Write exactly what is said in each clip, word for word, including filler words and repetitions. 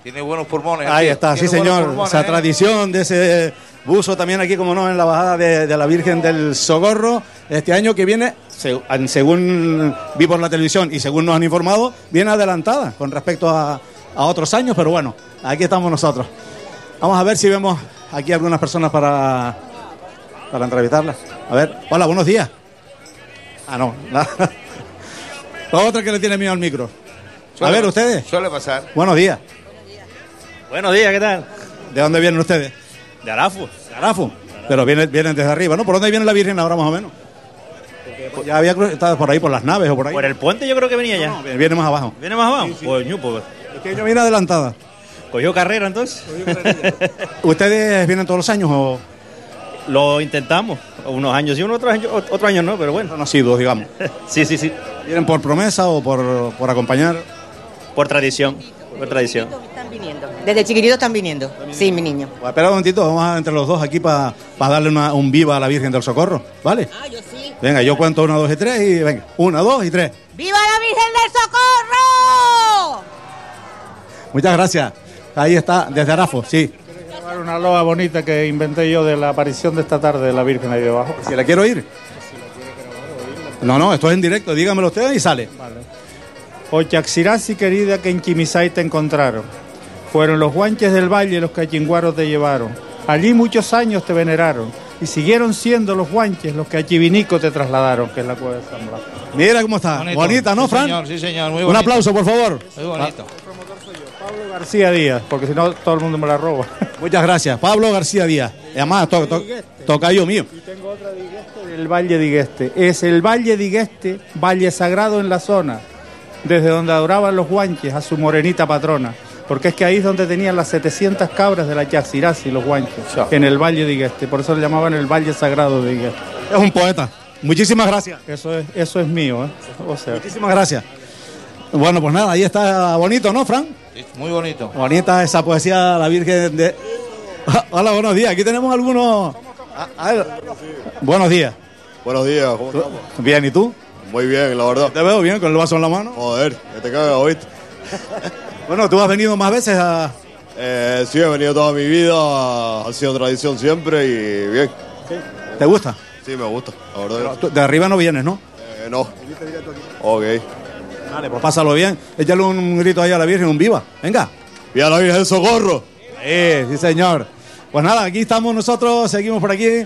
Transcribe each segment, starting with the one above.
Tiene buenos pulmones. Ahí tío. está, sí Tiene buenos señor. pulmones, Esa ¿eh? tradición de ese buzo también aquí, como no, en la bajada de, de la Virgen del Socorro. Este año que viene, se- según vi por la televisión y según nos han informado, viene adelantada con respecto a, a otros años, pero bueno, aquí estamos nosotros. Vamos a ver si vemos aquí algunas personas para, para entrevistarlas. A ver, hola, buenos días. Ah, no, nada. Otra que le tiene miedo al micro. A Suele ver, pas- ustedes. Suele pasar. Buenos días. Buenos días, ¿qué tal? ¿De dónde vienen ustedes? De Arafu. De Arafu. Pero vienen, vienen desde arriba, ¿no? ¿Por dónde viene la Virgen ahora más o menos? Porque ya había cru- estado por ahí, por las naves o por ahí. Por el puente yo creo que venía ya. No, viene viene más abajo. ¿Viene más abajo? Pues, ñu, pues, Este año viene adelantada. cogió carrera entonces. ¿Ustedes vienen todos los años o Lo intentamos. Unos años sí, unos otros años, otros años no, pero bueno. conocidos, digamos? Sí, sí, sí. ¿Vienen por promesa o por, por acompañar? Por tradición. Por tradición. Están viniendo. Desde chiquititos están viniendo. Sí, mi niño. Pues espera un momentito, vamos a, entre los dos aquí para darle una- un viva a la Virgen del Socorro, ¿vale? Ah, yo sí. Venga, yo cuento una, dos y tres y venga. Una, dos y tres. ¡Viva la Virgen del Socorro! Muchas gracias. Ahí está, desde Arafo, sí. Una loa bonita que inventé yo de la aparición de esta tarde de la Virgen ahí debajo. Si la quiero oír. No, no, esto es en directo, dígamelo ustedes y sale. Ochaxirasi querida que en Chimisay te encontraron. Fueron los guanches del valle los que a Chinguaro te llevaron. Allí muchos años te veneraron. Y siguieron siendo los guanches los que a Chivinico te trasladaron, que es la cueva de San Blas. Mira cómo está. Bonito. Bonita, ¿no, Sí, Fran? señor, sí, señor, muy Un bonito. aplauso, por favor. Muy bonito. Pablo García Díaz, porque si no todo el mundo me la roba. Muchas gracias. Pablo García Díaz. Y además, to, to, tocayo mío. Y tengo otra de Igueste, del Valle de Igueste. Es el Valle de Igueste, valle sagrado en la zona, desde donde adoraban los guanches a su morenita patrona. Porque es que ahí es donde tenían las setecientas cabras de la Chaxirasi, los guanches, en el Valle de Igueste. Por eso le llamaban el Valle Sagrado de Igueste. Es un poeta. Muchísimas gracias. Eso es, eso es mío, ¿eh? O sea, Muchísimas gracias. Bueno, pues nada, ahí está bonito, ¿no, Fran? Sí, muy bonito. Bonita esa poesía, la Virgen de... Hola, buenos días. Aquí tenemos algunos... A- a ver. Buenos días. Buenos días, ¿cómo estamos? Bien, ¿y tú? Muy bien, la verdad. Te veo bien con el vaso en la mano. Joder, que te cagas, ¿oíste? Bueno, tú has venido más veces a... Eh, sí, he venido toda mi vida, ha sido tradición siempre y bien. ¿Te gusta? Sí, me gusta, la verdad. Tú de arriba no vienes, ¿no? Eh, no. Ok. Vale, pues pásalo bien. Échale un grito ahí a la Virgen, un viva. Venga. ¡Viva la Virgen del Socorro! Eh, sí, señor. Pues nada, aquí estamos nosotros, seguimos por aquí.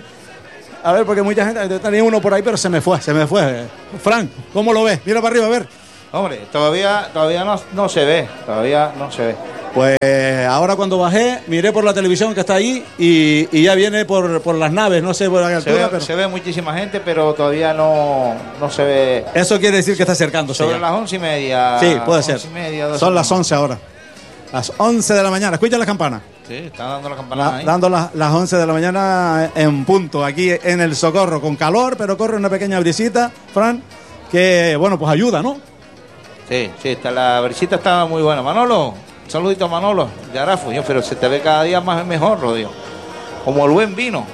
A ver, porque mucha gente, tenía uno por ahí, pero se me fue, se me fue. Frank, ¿cómo lo ves? Mira para arriba, a ver. Hombre, todavía, todavía no, no se ve. Todavía no se ve. Pues ahora cuando bajé, miré por la televisión que está ahí y, y ya viene por, por las naves, no sé por la Se altura, ve, pero... se ve muchísima gente, pero todavía no, no se ve. Eso quiere decir que está acercándose Sobre ya. las once y media. Sí, puede ser. once y media, doce. Son las once ahora. Las once de la mañana. Escucha las campanas. Sí, están dando la campanada La- ahí. dando las, las once de la mañana en punto, aquí en el Socorro, con calor, pero corre una pequeña brisita, Fran, que, bueno, pues ayuda, ¿no? Sí, sí, está, la brisita está muy buena. Manolo, un saludito a Manolo de Arafu. Yo, pero se te ve cada día más mejor, Rodrigo. Como el buen vino.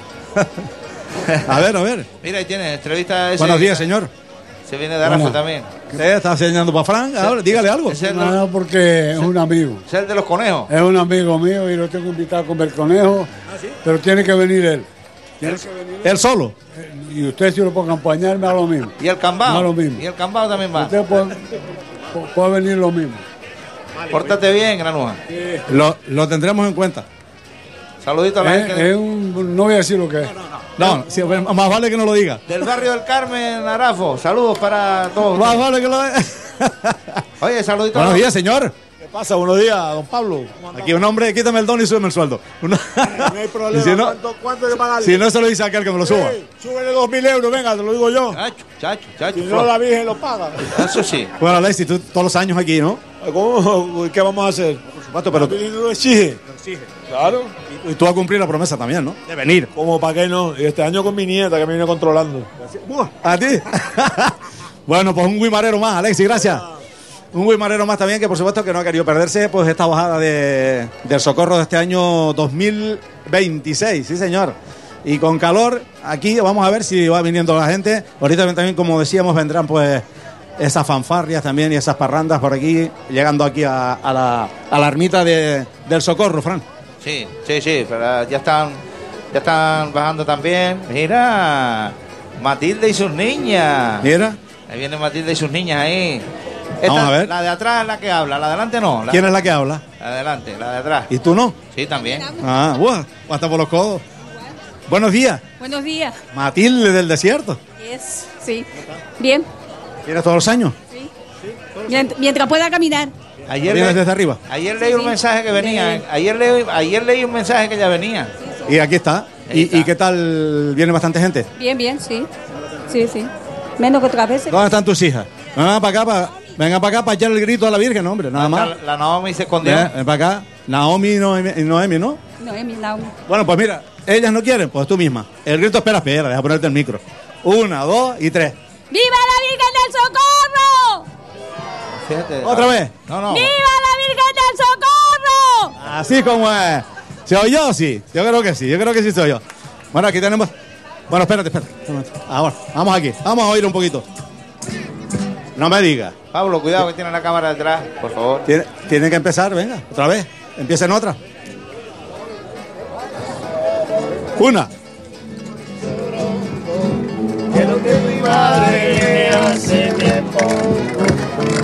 A ver, a ver. Mira, ahí tienes entrevista. Ese, Buenos días, señor. Se viene de Arafu también. ¿Usted está enseñando para Fran? Ahora, dígale algo. Es el, No, no, porque es un amigo. es el de los conejos. Es un amigo mío y lo tengo invitado a comer conejo. Pero tiene que venir él. Tiene que venir Él solo. él. Y usted, si lo puede acompañar, me da lo mismo. Y el cambao. No, lo mismo. Y el cambao también va. Usted puede, puede venir lo mismo. Pórtate bien, granuja. Lo, lo tendremos en cuenta. Saludito a la Es, gente es un, no voy a decir lo que es. No, sí, más vale que no lo diga. del barrio del Carmen, Arafo. Saludos para todos. Más vale que lo diga. Oye, saludito a Buenos los- días, señor. ¿Qué pasa? Buenos días, don Pablo. Aquí un hombre, quítame el don y súbeme el sueldo. Uno- No hay problema. Y si no, ¿Cuánto, cuánto hay que pagarle? si no se lo dice a aquel que me lo suba. Sí, súbele dos mil euros, venga, te lo digo yo. Chacho, chacho, chacho. Si no, la Virgen lo paga. Eso sí. Bueno, Alexis, tú todos los años aquí, ¿no? ¿Cómo? ¿Qué vamos a hacer? Por supuesto, pero La Virgen lo exige. Claro. y tú vas a cumplir la promesa también, ¿no? De venir. Como para qué no. Y este año con mi nieta que me viene controlando. ¿A ti? Bueno, pues un guimarero más, Alexis, gracias. Un guimarero más también que por supuesto que no ha querido perderse pues esta bajada de, del Socorro de este año dos mil veintiséis, sí señor. Y con calor, aquí vamos a ver si va viniendo la gente. Ahorita también, como decíamos, vendrán pues esas fanfarrias también y esas parrandas por aquí, llegando aquí a, a, la, a la ermita de, del Socorro, Fran. Sí, sí, sí, pero ya están, ya están bajando también. Mira, Matilde y sus niñas. Mira. Ahí viene Matilde y sus niñas ahí. Vamos Esta, a ver. La de atrás es la que habla, la de adelante no. La, ¿Quién es la que habla? La de adelante, la de atrás. ¿Y tú no? Sí, también. Ah, buah, hasta por los codos. Buenos días, Buenos días. Matilde del Desierto. Yes, sí. Bien. ¿Vienes todos los años? Mient- Mientras pueda caminar. Ayer, ¿Vienes le- desde arriba? ayer leí un mensaje que venía. Ayer leí, ayer leí un mensaje que ya venía. Y aquí está. Ahí ¿Y, está. ¿Y qué tal? ¿Viene bastante gente? Bien, bien, sí. Sí, sí. Menos que otras veces. ¿Dónde están tus hijas? Vengan para acá, para, vengan para acá para echar el grito a la Virgen, hombre, nada más. La, la Naomi se escondió. Ven, ven para acá. Naomi y Noemi, y Noemi, ¿no? No, es mi Naomi. Bueno, pues mira, ellas no quieren, pues tú misma. El grito, espera, espera, deja ponerte el micro. Una, dos y tres. ¡Viva la Virgen del Socorro! Fíjate. ¿Otra vez? No, no. ¡Viva la Virgen del Socorro! Así como es. ¿Se oyó? Sí. Yo creo que sí, yo creo que sí se oyó. Bueno, aquí tenemos... Bueno, espérate, espérate. Un momento. Ahora, vamos aquí. Vamos a oír un poquito. No me digas. Pablo, cuidado que tiene la cámara detrás, por favor. Tiene, tiene que empezar, venga, otra vez. Empiecen otra. Una. Que lo que mi madre me hace mi